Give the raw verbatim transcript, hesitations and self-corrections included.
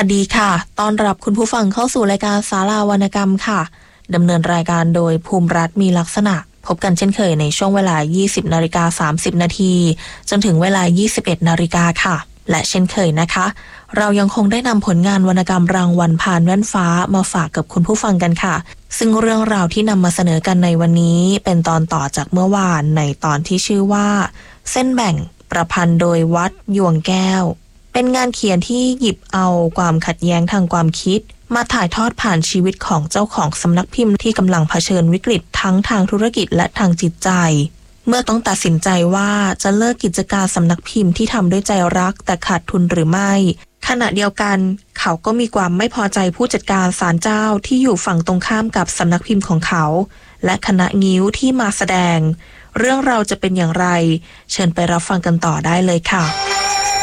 สดีค่ะต้อนรับคุณผู้ฟังเข้าสู่รายการศาลาวรรณกรรมค่ะดำเนินรายการโดยภูมิรัตน์มีลักษณะพบกันเช่นเคยในช่วงเวลา ยี่สิบนาฬิกาสามสิบนาทีจนถึงเวลา ยี่สิบเอ็ดนาฬิกาค่ะและเช่นเคยนะคะเรายังคงได้นำผลงานวรรณกรรมรางวัลผ่านแว่นฟ้ามาฝากกับคุณผู้ฟังกันค่ะซึ่งเรื่องราวที่นำมาเสนอกันในวันนี้เป็นตอนต่อจากเมื่อวานในตอนที่ชื่อว่าเส้นแบ่งประพันธ์โดยวัดยวงแก้วเป็นงานเขียนที่หยิบเอาความขัดแย้งทางความคิดมาถ่ายทอดผ่านชีวิตของเจ้าของสำนักพิมพ์ที่กำลังเผชิญวิกฤตทั้งทางธุรกิจและทางจิตใจเมื่อต้องตัดสินใจว่าจะเลิกกิจการสำนักพิมพ์ที่ทำด้วยใจรักแต่ขาดทุนหรือไม่ขณะเดียวกันเขาก็มีความไม่พอใจผู้จัดการศาลเจ้าที่อยู่ฝั่งตรงข้ามกับสำนักพิมพ์ของเขาและคณะงิ้วที่มาแสดงเรื่องราวจะเป็นอย่างไรเชิญไปรับฟังกันต่อได้เลยค่ะ